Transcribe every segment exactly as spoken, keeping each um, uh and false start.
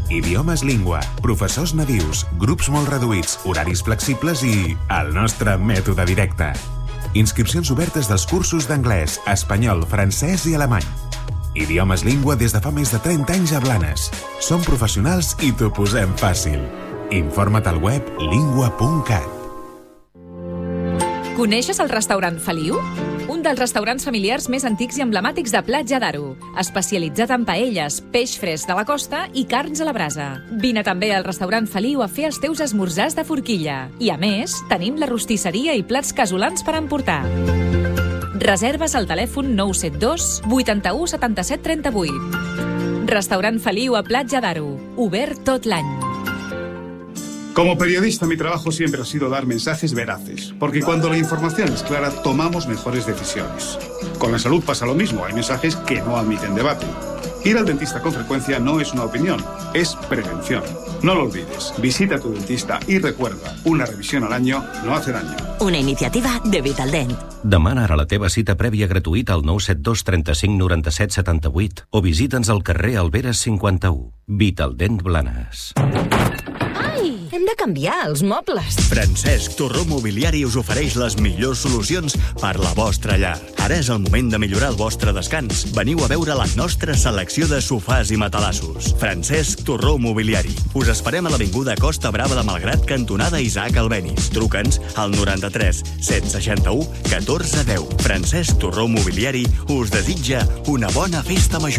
Idiomes Lingua, professors nadius, grups molt reduïts, horaris flexibles i el nostre mètode directe. Inscripcions obertes dels cursos d'anglès, espanyol, francès i alemany. Idiomes Lingua des de fa més de trenta anys a Blanes. Som professionals i t'ho posem fàcil. Informa't al web lingua punt cat. Coneixes el restaurant Feliu? Un dels restaurants familiars més antics i emblemàtics de Platja d'Aro, especialitzat en paelles, peix fresc de la costa i carns a la brasa. Vine també al restaurant Feliu a fer els teus esmorzars de forquilla. I a més, tenim la rostisseria i plats casolans per emportar. Reserves al telèfon nou set dos vuitanta-u setanta-set trenta-vuit. Restaurant Feliu a Platja d'Aro, obert tot l'any. Como periodista, mi trabajo siempre ha sido dar mensajes veraces, porque cuando la información es clara, tomamos mejores decisiones. Con la salud pasa lo mismo, hay mensajes que no admiten debate. Ir al dentista con frecuencia no es una opinión, es prevención. No lo olvides, visita a tu dentista y recuerda, una revisión al año no hace daño. Una iniciativa de Vitaldent. Demana ara la teva cita prèvia gratuïta al nou set dos trenta-cinc noranta-set setanta-vuit o visita'ns al carrer Alberes cinquanta-u. Vitaldent Blanes. Hem de canviar els mobles. Francesc Torró Mobiliari us ofereix les millors solucions per la vostra llar. Ara és el moment de millorar el vostre descans. Veniu a veure la nostra selecció de sofàs i matalassos. Francesc Torró Mobiliari. Us esperem a l'avinguda Costa Brava de Malgrat, cantonada Isaac Albéniz. Truca'ns al noranta-tres set seixanta-u catorze deu. Francesc Torró Mobiliari us desitja una bona festa major.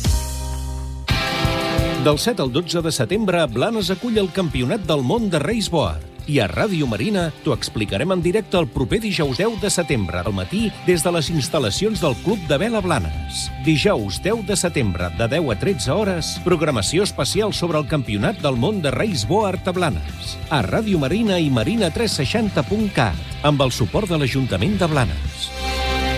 Del set al dotze de setembre, Blanes acull el Campionat del Món de Raceboard. I a Ràdio Marina t'ho explicarem en directe el proper dijous deu de setembre al matí des de les instal·lacions del Club de Vela Blanes. Dijous deu de setembre, de deu a tretze hores, programació especial sobre el Campionat del Món de Raceboard a Blanes. A Ràdio Marina i marina tres seixanta punt cat, amb el suport de l'Ajuntament de Blanes.